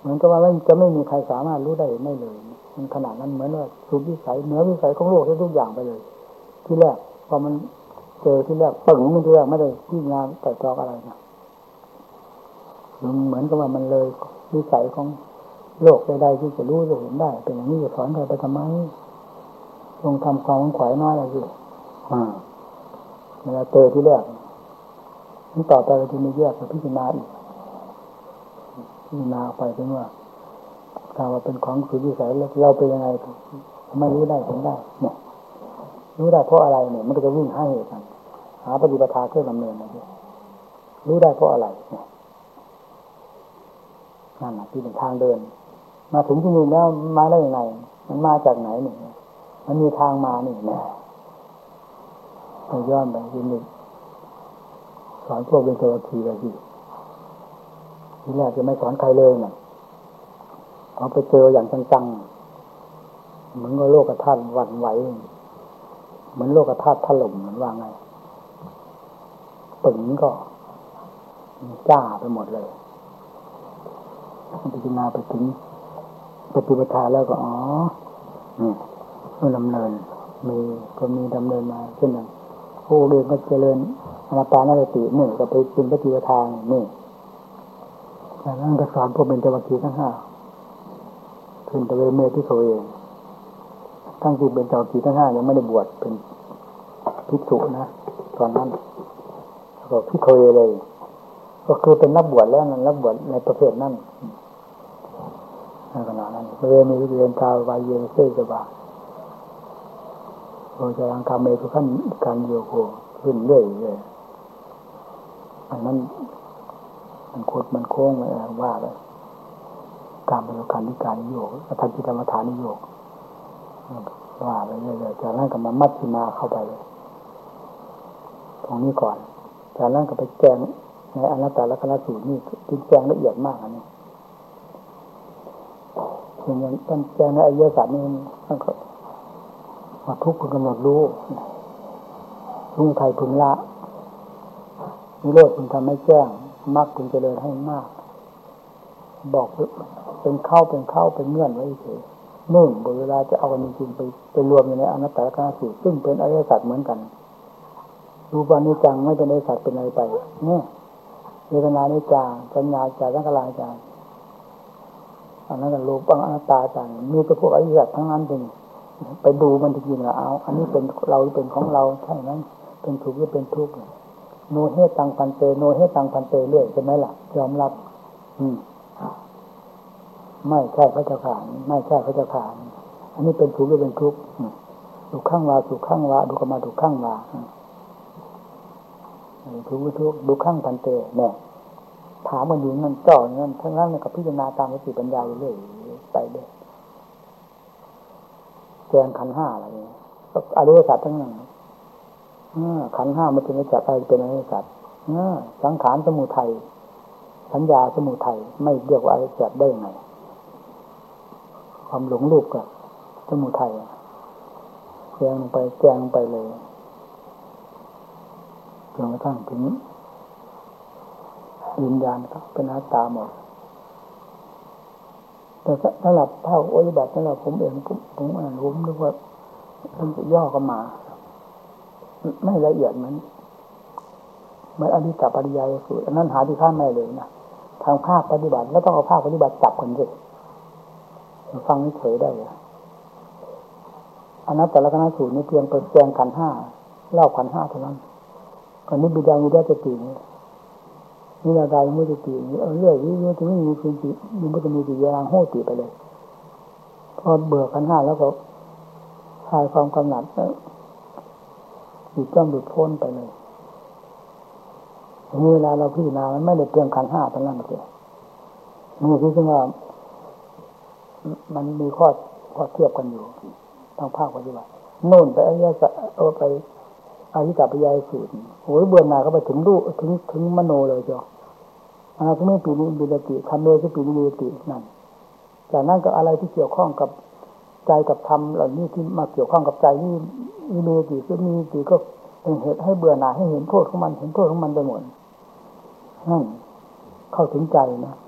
เหมือนกับว่าจะไม่มีใครสามารถรู้ได้ไม่เลยมันขนาดนั้นเหมือนว่าสุดวิสัยเหนือวิสัยของโลกทุกอย่างไปเลยที่แรกพอมันเจอที่แรกปึ๋งมันที่แรกไม่ได้ที่งานแต่จอกอะไรนะมันเหมือนกับว่ามันเลยวิสัยของโลกใดๆที่จะรู้จะเห็นได้เป็นอย่างนี้จะสอนใครไปทำไมลงทำความขวายน้อยอะไรสิเวลาเจอที่แรกนี่ต่อไปเราจะมีแยกไปพิจารณาอีกพิจารณาไปถึงว่าถ้าว่าเป็นของสุดวิสัยแล้วเราเป็นยังไงไม่รู้ได้เห็นได้เนี่ยรู้ได้เพราะอะไรเนี่ยมันก็จะวิ่งให้เหตุกันหาปฏิปทาเครื่องดำเนินนะรู้ได้เพราะอะไรเนี่ยนั่นแหละที่เป็นทางเดินมาถึงที่นี่แล้วมาได้ยังไงมันมาจากไหนเนี่ยมันมีทางมานี่แหละย้อนไปทีนึงสอนพวกเบญจวัคคีย์เลยทีแรกจะไม่สอนใครเลยน่ะพอไปเจออย่างจังๆเหมือนกับโลกธาตุหวั่นไหวเหมือนโลกธาตุถล่มเหมือนว่าไงปึ๋งก็จ้าไปหมดเลยพิจารณาไปถึงปฏิปทาแล้วก็ดำเนินก็มีดำเนินมาเช่นนั้นผู้เรียนก็เจริญอนาปานสตินี่ก็ไปเป็นปฏิปทานี่จากนั้นก็สอนพวกเบญจวัคคีย์ทั้งห้าขึ้นตะเวเมธิโสเองทั้งที่เบญจวัคคีย์ทั้งห้ายังไม่ได้บวชเป็นภิกษุนะตอนนั้นก็ภิกขุเลยก็คือเป็นนักบวชแล้วนั่นนักบวชในประเภทนั้นในขณะนั้นเวมีวิเรียนกาววายเยเซจบาโอจะยังทำเมตุขั้นการโยโกขึ้นเรื่อยเลยอันนั้นมันโคตรมันโค้งเลยว่าเลยการบริการนิการนิโยกทันจิตธรรมฐานนิโยกว่าไปเรื่อยๆจากนั้นก็มามัชฌิมาเข้าไปเลยตรงนี้ก่อนจากนั้นก็ไปแจงในอนัตตลักษณสูตรนี่ที่แจงละเอียดมากอันนี้อย่างต้นแจงในอริยสัจนี่มันก็ว่าทุกข์พึงกำหนดรู้รุ่งไทยพึงละนิโรธพึงทำให้แจ้งมรรคพึงเจริญให้มากบอกเป็นเข้าเป็นเงื่อนไว้เฉยนู่นเวลาจะเอากันจริงๆไปรวมอยู่ในอนัตตลักษณสูตรซึ่งเป็นอริยสัจเหมือนกันรูปานิจังไม่เป็นอริยสัจเป็นอะไรไปเนี่ยเวทนานิจังสัญญาจาสังขารนิจังอันนั้นก็รูปังอนัตตาจังมีแต่พวกอริยสัจทั้งนั้นจริงไปดูมันจริงๆแล้วเอาอันนี้เป็นเราเป็นของเราใช่ไหมเป็นทุกข์หรือเป็นทุกข์โนเฮตังพันเตโนเฮตังพันเตเรื่อยใช่ไหมล่ะยอมรับไม่ใช่พระเจ้าข่าไม่ใช่พระเจ้าข่าอันนี้เป็นทุกข์หรือเป็นทุกข์ดูข้างวาสุข้างวาดูกรรมาดูข้างวาทุกข์หรือทุกข์ดูข้างพันเตเนี่ยถามมันอยู่นั่นจ่อนั่นทั้งนั้นกับพิจารณาตามสติปัญญาเรื่อยไปเรื่อยแจงขันธ์ห้าอะไรนี้ก็อริยสัจทั้งนั้นขันธ์ห้ามันเป็นอริยสัจอะไรเป็นอริยสัจสังขารสมุทัยสัญญาสมุทัยไม่เรียกว่าอริยสัจได้ยังไงความหลงรูปกับสมุทัยแจงไปเลยจนกระทั่งถึงวิญญาณก็เป็นอนัตตาหมดแต่สำหรับเท่าอริยบัติสำหรับผมเองผมอ่านผมนึกว่ามันจะย่อกันมาไม่ละเอียดเหมือนอริยสัจปริยายสูตรอันนั้นหาที่ข้ามไม่เลยนะทางภาคปฏิบัติแล้วต้องเอาภาคปฏิบัติจับกันสิฟังเฉยได้อนัตตลักษณสูตรนี่เพียงเปิดแจงขันธ์ห้าเล่าขันธ์ห้าเท่านั้นก่อนนี้บิดามุดาจะตีนี่นาดายมุดจะตีนี่เรื่อยๆถึงไม่มีคือจิมันก็จะมีจิตยางโหติไปเลยพอเบื่อขันธ์ห้าแล้วก็คลายความกำหนัดแล้วจิตก็หลุดพ้นไปเลยเวลาเราพิจารณามันไม่ได้เพียงขันธ์ห้าเท่านั้นเองนี่คือว่ามันมีข้อเทียบกันอยู่ทางภาคปฏิบัติโน่นไปอริยสัจไปอริยสัจปริยายสูตรโอ้ยเบื่อหน่ายก็ไปถึงรูถึงมโนเลยจ้ะถึงไม่ปีนิบิดติทำเมจะปีนิบิดตินั่นจากนั้นก็อะไรที่เกี่ยวข้องกับใจกับธรรมเหล่านี้ที่มาเกี่ยวข้องกับใจนี่มีเมติก็มีติก็เป็นเหตุให้เบื่อหน่ายให้เห็นโทษของมันไปหมดนั่นเข้าถึงใจนะ